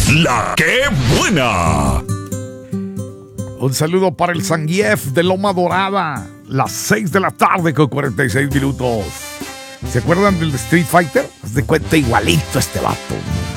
La que buena. Un saludo para el Zangief de Loma Dorada. Las 6 de la tarde con 46 minutos. ¿Se acuerdan del Street Fighter? Haz de cuenta igualito este vato.